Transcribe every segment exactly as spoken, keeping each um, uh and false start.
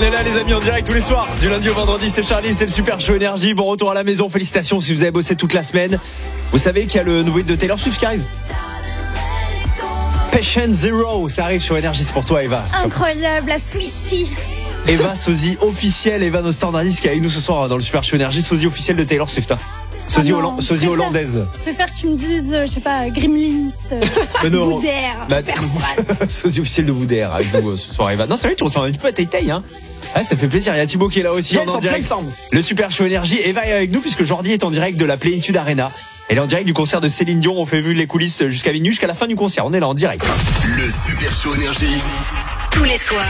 est là les amis en direct tous les soirs. Du lundi au vendredi, c'est Charlie, c'est le Super Show Énergie. Bon retour à la maison, félicitations si vous avez bossé toute la semaine. Vous savez qu'il y a le nouveau hit de Taylor Swift qui arrive. Patient Zero, ça arrive sur Énergie, c'est pour toi Eva. Incroyable, la Swiftie. Eva, sosie officielle, Eva nos standardistes qui est avec nous ce soir dans le Super Show Énergie, sosie officielle de Taylor Swift. Sosie, oh non, Holland, sosie je préfère, hollandaise. Je préfère que tu me dises, euh, je sais pas, Gremlins, euh, Boudère, bah, Perfoise. sosie officielle de Boudère avec nous ce soir Eva. Non c'est vrai, tu ressembles un petit peu à Tay Tay hein. Ah, ça fait plaisir, il y a Thibaut qui est là aussi yes, en, en direct. Le Super Show Énergie. Eva est avec nous puisque Jordi est en direct de la Plénitude Arena. Elle est en direct du concert de Céline Dion. On fait vu les coulisses jusqu'à minuit, jusqu'à la fin du concert. On est là en direct. Le Super Show Énergie. Tous les soirs.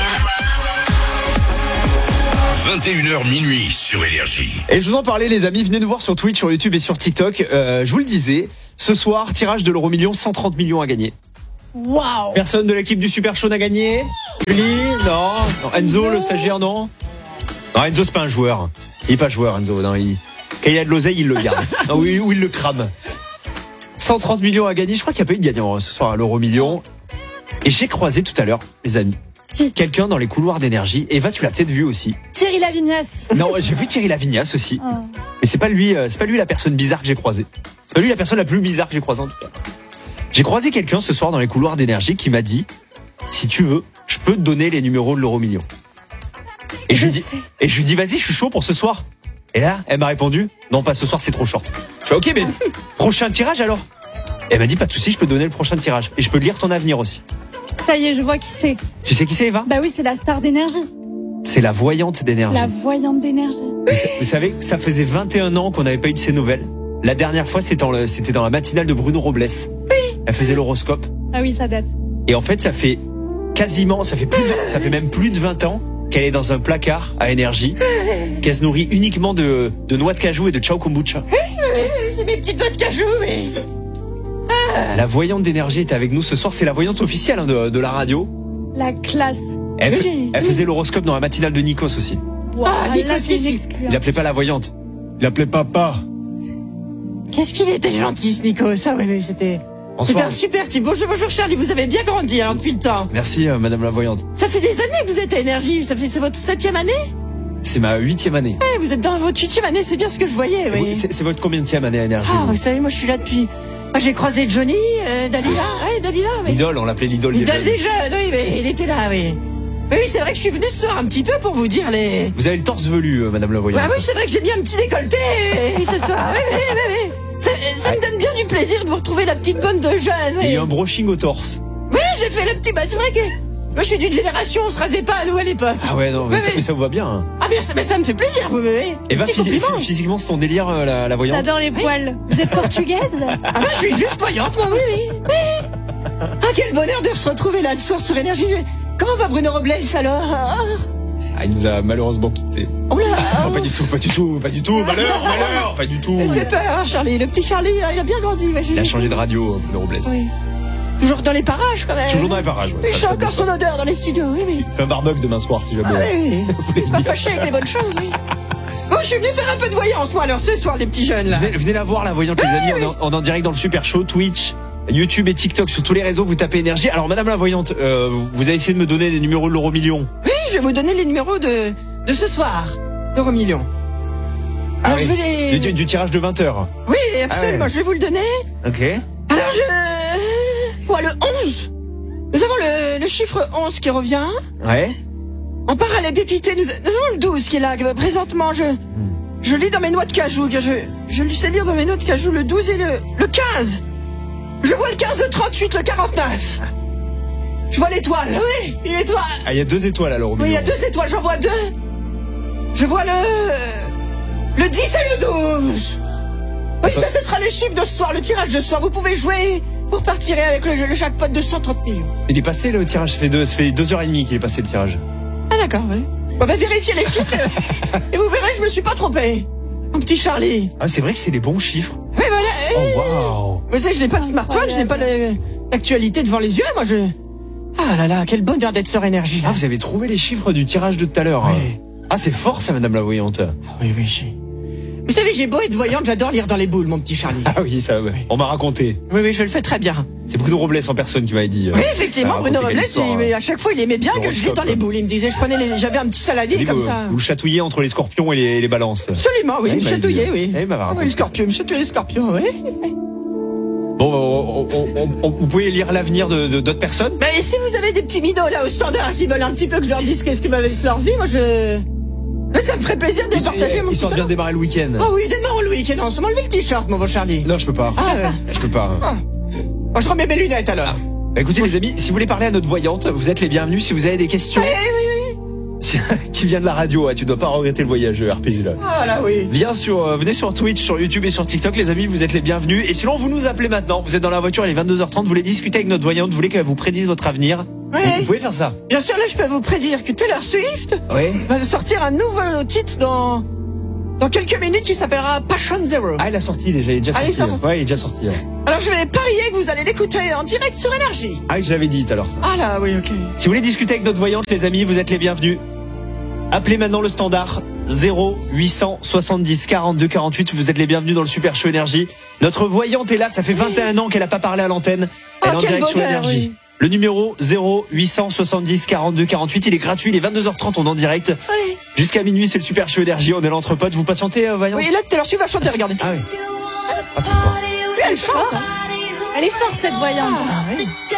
vingt et une heures minuit sur Énergie. Et je vous en parlais les amis, venez nous voir sur Twitch, sur YouTube et sur TikTok. Euh, je vous le disais, ce soir, tirage de l'euro million, cent trente millions à gagner. Waouh. Personne de l'équipe du Super Show n'a gagné. Julie, non. non. Enzo, Enzo, le stagiaire, non. Non, Enzo, c'est pas un joueur. Il est pas joueur, Enzo. Non, il... Quand il a de l'oseille, il le garde. Non, ou, il, ou il le crame. cent trente millions à gagner. Je crois qu'il n'y a pas eu de gagnant ce soir à l'euro million. Et j'ai croisé tout à l'heure, les amis, quelqu'un dans les couloirs d'Énergie. Eva, tu l'as peut-être vu aussi. Thierry Lavignas. Non, j'ai vu Thierry Lavignas aussi. Oh. Mais c'est pas lui, c'est pas lui la personne bizarre que j'ai croisée. C'est pas lui la personne la plus bizarre que j'ai croisée en tout cas. J'ai croisé quelqu'un ce soir dans les couloirs d'Énergie qui m'a dit si tu veux, je peux te donner les numéros de l'euro million. Et je, je lui dis, et je lui dis vas-y, je suis chaud pour ce soir. Et là, elle m'a répondu non, pas ce soir, c'est trop short. Je fais ok, mais prochain tirage alors. Et elle m'a dit pas de souci, je peux te donner le prochain tirage et je peux lire ton avenir aussi. Ça y est, je vois qui c'est. Tu sais qui c'est, Eva? Bah oui, c'est la star d'Énergie. C'est la voyante d'Énergie. La voyante d'Énergie. Vous, vous savez, ça faisait vingt et un ans qu'on n'avait pas eu de ses nouvelles. La dernière fois, c'était dans, le, c'était dans la matinale de Bruno Robles. Oui. Elle faisait l'horoscope. Ah oui, ça date. Et en fait, ça fait quasiment, ça fait plus, de, ça fait même plus de vingt ans qu'elle est dans un placard à Énergie, qu'elle se nourrit uniquement de, de noix de cajou et de ciao kombucha. C'est mes petites noix de cajou, mais... Ah. La voyante d'Énergie est avec nous ce soir. C'est la voyante officielle hein, de, de la radio. La classe. Elle, oui. elle faisait l'horoscope dans la matinale de Nikos aussi. Wow, ah, Nikos, là, c'est une il l'appelait pas la voyante. Il l'appelait papa. Qu'est-ce qu'il était gentil, ce Nikos. Ah oui, oui, c'était... C'était un super type. Bonjour, bonjour Charlie, vous avez bien grandi alors depuis le temps. Merci euh, Madame la voyante. Ça fait des années que vous êtes à Énergie. Ça fait c'est votre septième année? C'est ma huitième année. Ouais, vous êtes dans votre huitième année, c'est bien ce que je voyais. Oui. C'est, c'est votre combienième année à Énergie? Ah, vous savez, moi je suis là depuis. Moi j'ai croisé Johnny, euh, Dalila, ouais, Dalila. Oui. L'idole, on l'appelait l'idole. L'idole des jeunes, oui, mais il était là, oui. Oui, c'est vrai que je suis venu ce soir un petit peu pour vous dire les. Vous avez le torse velu, euh, Madame la voyante. Ah oui, c'est vrai que j'ai mis un petit décolleté ce soir. Oui, oui, oui, oui. Ça, ça me donne bien du plaisir de vous retrouver la petite bonne de jeunes. Oui. Et il y a un brushing au torse. Oui, j'ai fait le petit. Bah, c'est vrai que. Moi, je suis d'une génération, on se rasait pas à nous à l'époque. Ah ouais, non, mais, oui, ça, oui. mais ça vous va bien. Hein. Ah, bien, ça, mais ça me fait plaisir, vous voyez. Et va phys- physiquement, c'est ton délire, euh, la, la voyante. J'adore les poils. Oui. Vous êtes portugaise? Ah, moi, je suis juste voyante, moi, oui, oui. oui. Ah, quel bonheur de se retrouver là, le soir sur Énergie. Comment va Bruno Robles alors? Ah, il nous a malheureusement quittés. Oh là oh. Non, pas du tout, pas du tout, pas du tout. Malheur, malheur, pas du tout. Il fait peur, Charlie. Le petit Charlie, il a bien grandi. Il a changé de radio, Bruno Robles. Oui. Toujours dans les parages, quand même. Toujours dans les parages, ouais. Et je sens encore son odeur dans les studios, oui, oui. Fais un barbecue demain soir, si jamais. Ah oui, oui. Pas fâché avec les bonnes choses, oui. Bon, je suis venu faire un peu de voyance, moi, alors, ce soir, les petits jeunes, là. Venez, venez la voir, la voyante, les amis. Oui. On est en direct dans le Super Show, Twitch, YouTube et TikTok, sur tous les réseaux, vous tapez Énergie. Alors, Madame la voyante, euh, vous avez essayé de me donner les numéros de l'euro million. Oui, je vais vous donner les numéros de, de ce soir, l'euro million. Alors, ah, je oui. vais les... Du, du tirage de vingt heures. Oui, absolument, ah, ouais. Je vais vous le donner. Ok. Alors, je vois le onze. Nous avons le, le chiffre onze qui revient. Ouais. En parallèle pépité, nous, nous avons le douze qui est là. Présentement, je, je lis dans mes noix de cajou. Je, je sais lire dans mes noix de cajou le douze et le, le quinze. Je vois le quinze, le trente-huit, le quarante-neuf. Je vois l'étoile, oui, une étoile. Ah, il y a deux étoiles alors. Oui, il y a deux étoiles, j'en vois deux. Je vois le... le dix et le douze. Oui, ça, ce sera le chiffre de ce soir, le tirage de ce soir. Vous pouvez jouer pour partir avec le, le jackpot de cent trente millions. Il est passé le tirage, ça fait deux, ça fait deux heures et demie qu'il est passé le tirage. Ah d'accord, oui. On va vérifier les chiffres et vous verrez, je me suis pas trompé. Mon petit Charlie. Ah, c'est vrai que c'est les bons chiffres. Oui, voilà. Oh, waouh. Vous savez, je n'ai pas de smartphone, je n'ai pas l'actualité devant les yeux, moi je... Ah là là, quel bonheur d'être sur Énergie. Là. Ah, vous avez trouvé les chiffres du tirage de tout à l'heure. Oui. Ah, c'est fort ça, Madame la voyante. Ah, oui, oui, j'ai... Vous savez, Charlie, j'ai beau être voyante, j'adore lire dans les boules, mon petit Charlie. Ah oui, ça, ouais. On m'a raconté. Oui, oui, je le fais très bien. C'est Bruno Robles en personne qui m'avait dit. euh, Oui, effectivement, ah, Bruno raconter Robles, quelle histoire, il- mais à chaque fois, il aimait bien que je lise l'horoscope. dans les boules. Il me disait, je prenais les, j'avais un petit saladier Vous, comme vous, ça. vous le chatouillez entre les scorpions et les, et les balances. Absolument, oui, Ah, il il me m'a chatouillait, dit. oui. Ah, il m'avait raconté Oui, le scorpion, il me chatouillait les scorpions, oui. Bon, on, on- on- on- vous pouvez lire l'avenir de de- d'autres personnes. Mais si vous avez des petits midos là au standard qui veulent un petit peu que je leur dise qu'est-ce qu'ils va avec leur vie, moi je. Mais ça me ferait plaisir de les partager, mon petit Histoire de bien talent. démarrer le week-end. Ah oui, démarrons le week-end ensemble. Enlevez le t-shirt, mon beau Charlie. Non, je peux pas. Ah, ouais. Je peux pas. Ah. Moi, je remets mes lunettes alors. Bah, écoutez les amis, si vous voulez parler à notre voyante, vous êtes les bienvenus. Si vous avez des questions, Oui, oui, oui. si- qui vient de la radio, hein, tu dois pas regretter le voyage R P G là. Ah là, oui. Viens sur, euh, venez sur Twitch, sur YouTube et sur TikTok, les amis, vous êtes les bienvenus. Et sinon, vous nous appelez maintenant. Vous êtes dans la voiture, il est vingt-deux heures trente, vous voulez discuter avec notre voyante, vous voulez qu'elle vous prédise votre avenir. Ouais. Vous pouvez faire ça. Bien sûr, là, je peux vous prédire que Taylor Swift Oui. va sortir un nouveau titre dans, dans quelques minutes qui s'appellera Passion Zero. Ah, il a sorti déjà, il est déjà Ah, il sorti. est sorti. Ouais, il est déjà sorti. ouais. Alors, je vais parier que vous allez l'écouter en direct sur Énergie. Ah, je l'avais dit tout à l'heure. ça. Ah là, oui, ok. Si vous voulez discuter avec notre voyante, les amis, vous êtes les bienvenus. Appelez maintenant le standard zéro huit cent soixante-dix quarante-deux quarante-huit. Vous êtes les bienvenus dans le Super Show Énergie. Notre voyante est là, ça fait vingt et un ans qu'elle a pas parlé à l'antenne. Elle Oh, est en quel direct sur bonheur, Énergie. oui. Le numéro zéro huit cent soixante-dix quarante-deux quarante-huit, il est gratuit, il est vingt-deux heures trente, on est en direct. Oui. Jusqu'à minuit, c'est le Super Show Énergie, on est l'entre potes. Vous patientez, euh, voyante? Oui, là, Taylor Swift va chanter, regardez. Ah oui. Ah, c'est fort. Oui, elle chante. hein. Elle est forte, cette voyante. Ah, oui.